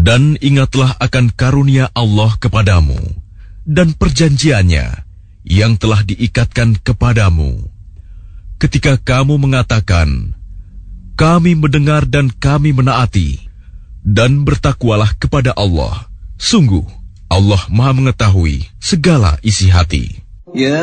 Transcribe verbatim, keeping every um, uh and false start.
Dan ingatlah akan karunia Allah kepadamu dan perjanjiannya yang telah diikatkan kepadamu. Ketika kamu mengatakan, kami mendengar dan kami menaati, dan bertakwalah kepada Allah. Sungguh, Allah Maha mengetahui segala isi hati. Ya